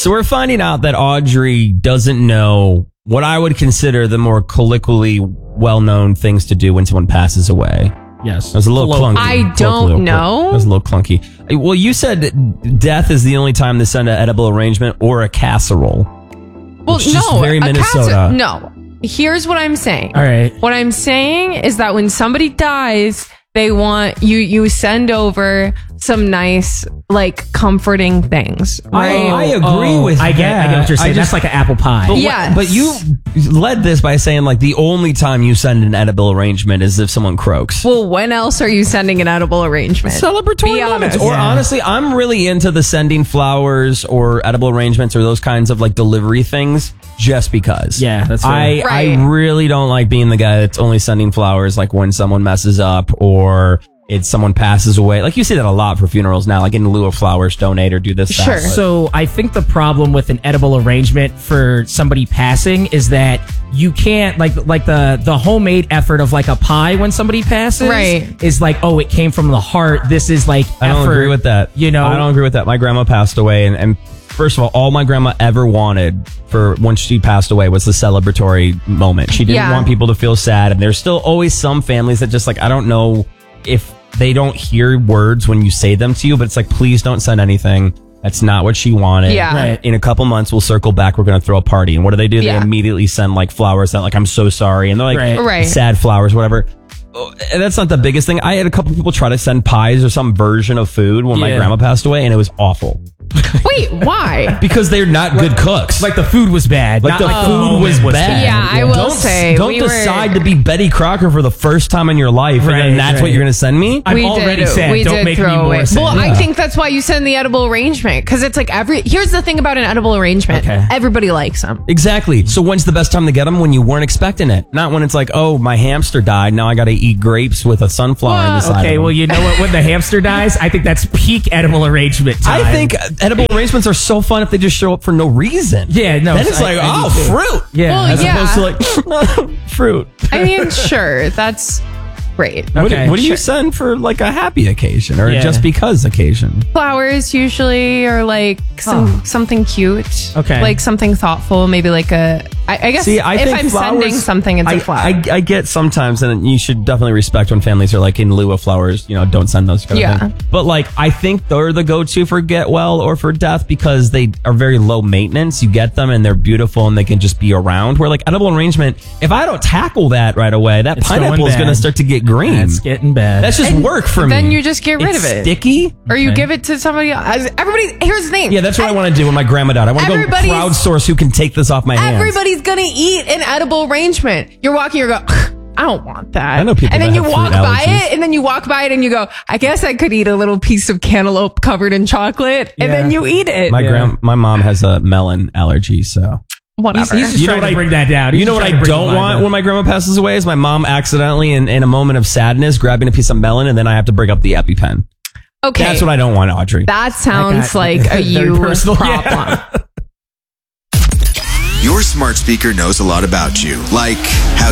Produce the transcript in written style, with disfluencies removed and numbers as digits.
So we're finding out that Audrey doesn't know what I would consider the more colloquially well-known things to do when someone passes away. Yes. It was a little clunky. I don't know. It was a little clunky. Well, you said death is the only time to send an edible arrangement or a casserole. Well, It's just very Minnesota. No. Here's what I'm saying. All right. What I'm saying is that when somebody dies, they want you send over some nice, like, comforting things, right? I agree with I get what you're saying. That's like an apple pie. But, Yes. but you led this by saying, like, the only time you send an edible arrangement is if someone croaks. Well, when else are you sending an edible arrangement? Celebratory Be moments. honest. Or honestly, I'm really into the sending flowers or edible arrangements or those kinds of like delivery things just because. Yeah, that's I fair. Right. really don't like being the guy that's only sending flowers like when someone messes up or it's someone passes away. Like you see that a lot for funerals now, like in lieu of flowers, donate or do this. Sure. That, but- So I think the problem with an edible arrangement for somebody passing is that you can't like the homemade effort of like a pie when somebody passes Right. is like, oh, it came from the heart. This is like I don't effort, agree with that. You know, I don't agree with that. My grandma passed away, and first of all my grandma ever wanted for when she passed away was the celebratory moment. She didn't want people to feel sad, and there's still always some families that just like, I don't know if they don't hear words when you say them to you, but it's like, please don't send anything. That's not what she wanted. Yeah. Right. In a couple months, we'll circle back. We're going to throw a party. And what do? They Yeah. immediately send like flowers that like, I'm so sorry. And they're like Right. sad flowers, whatever. And that's not the biggest thing. I had a couple people try to send pies or some version of food when my Yeah. grandma passed away, and it was awful. Wait, why? Because they're not good cooks. like the food was bad. Like not the like food moment was bad. Yeah, I will don't, say, Don't we were- decide to be Betty Crocker for the first time in your life, Right, and then that's right. what you're going to send me. I'm already sad. We Don't did make me throw more away. sad. Well, I Yeah. think that's why you send the edible arrangement, because it's like here's the thing about an edible arrangement. Okay. Everybody likes them. Exactly. So when's the best time to get them? When you weren't expecting it. Not when it's like, oh, my hamster died. Now I got to eat grapes with a sunflower on the side. Okay, of them. well, you know what? When the hamster dies, I think that's peak edible arrangement time. I think edible arrangements are so fun if they just show up for no reason. Yeah, no. Then it's I- like, I do oh, too. fruit. Yeah. Well, As yeah. opposed to like, fruit. I mean, sure, that's great. Okay. What do you send for like a happy occasion or Yeah. just because occasion? Flowers usually, or like something cute. Okay. Like something thoughtful, maybe like I guess See, I if think I'm flowers, sending something, it's a flower. I get sometimes, and you should definitely respect when families are like in lieu of flowers, don't send those kind Yeah. of thing. But like, I think they're the go-to for get well or for death because they are very low maintenance. You get them and they're beautiful and they can just be around. Where like edible arrangement, if I don't tackle that right away, that It's pineapple going is going to bad. start to get green. That's getting bad. That's just work for me. then you just get rid It's of it. sticky. Or you Okay. give it to somebody else. Everybody, here's the thing. Yeah, that's what I want to do when my grandma died. I want to go Everybody's- crowdsource who can take this off my hands. Everybody's gonna eat an edible arrangement. You're walking, you go, I don't want that. I know people and then that you have walk fruit by allergies. it, and then you walk by it, and you go, I guess I could eat a little piece of cantaloupe covered in chocolate, and then you eat it. My mom has a melon allergy, so. Whatever. He's just trying to bring that down. You know what I don't want when my grandma passes away is my mom accidentally in a moment of sadness grabbing a piece of melon and then I have to bring up the EpiPen. Okay. That's what I don't want, Audrey. That sounds like a very you personal. problem. Your smart speaker knows a lot about you, like how